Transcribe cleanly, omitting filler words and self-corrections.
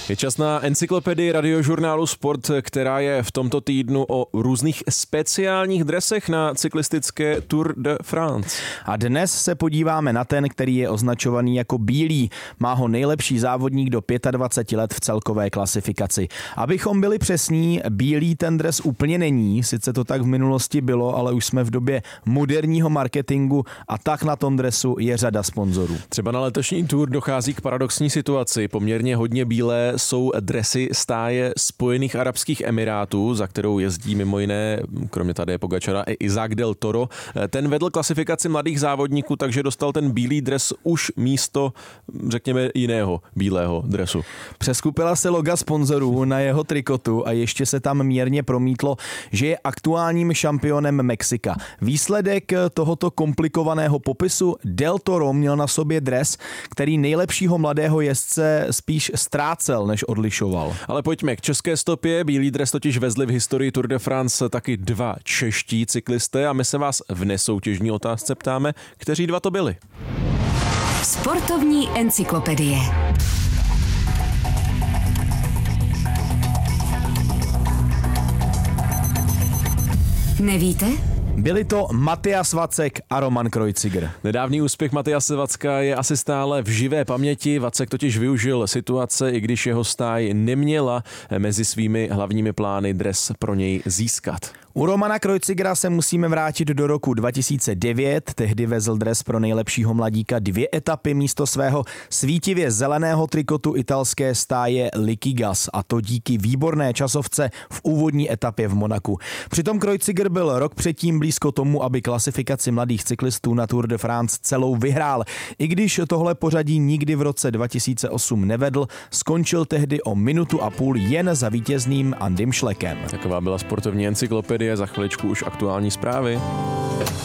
Je čas na encyklopedii radiožurnálu Sport, která je v tomto týdnu o různých speciálních dresech na cyklistické Tour de France. A dnes se podíváme na ten, který je označovaný jako bílý. Má ho nejlepší závodník do 25 let v celkové klasifikaci. Abychom byli přesní, bílý ten dres úplně není, sice to tak v minulosti bylo, ale už jsme v době moderního marketingu a tak na tom dresu je řada sponzorů. Třeba na letošní Tour dochází k paradoxní situaci. Poměrně hodně bílé jsou dresy stáje Spojených arabských emirátů, za kterou jezdí mimo jiné, kromě Tadeje Pogačara, i Isaac del Toro. Ten vedl klasifikaci mladých závodníků, takže dostal ten bílý dres už místo, řekněme, jiného bílého dresu. Přeskupila se loga sponzorů na jeho trikotu a ještě se tam mírně promítlo, že je aktuálním šampionem Mexika. Výsledek tohoto komplikovaného popisu: Del Toro měl na sobě dres, který nejlepšího mladého jezdce spíš ztrácel, než odlišoval. Ale pojďme k české stopě. Bílý dres totiž vezli v historii Tour de France taky dva čeští cyklisté a my se vás v nesoutěžní otázce ptáme, kteří dva to byli. Sportovní encyklopedie. Nevíte? Byli to Matyas Vacek a Roman Kreuziger. Nedávný úspěch Matyase Vacka je asi stále v živé paměti. Vacek totiž využil situace, i když jeho stáj neměla mezi svými hlavními plány dres pro něj získat. U Romana Kreuzigera se musíme vrátit do roku 2009. Tehdy vezl dres pro nejlepšího mladíka 2 etapy místo svého svítivě zeleného trikotu italské stáje Liquigas, a to díky výborné časovce v úvodní etapě v Monaku. Přitom Kreuziger byl rok předtím blízko tomu, aby klasifikaci mladých cyklistů na Tour de France celou vyhrál. I když tohle pořadí nikdy v roce 2008 nevedl, skončil tehdy o 1,5 minuty jen za vítězným Andym Schleckem. Taková byla sportovní encyklopedie, za chviličku už aktuální zprávy.